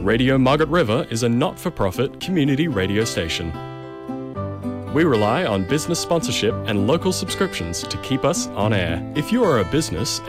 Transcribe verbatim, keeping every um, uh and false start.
Radio Margaret River is a not-for-profit community radio station. We rely on business sponsorship and local subscriptions to keep us on air. If you are a business